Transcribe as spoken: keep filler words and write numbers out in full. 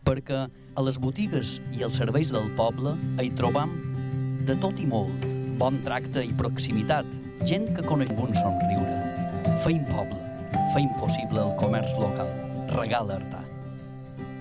perquè a les botigues i els serveis del poble hi trobam de tot i molt, bon tracte i proximitat, gent que coneix un somriure. Feim poble, feim possible el comerç local. Regala Artà.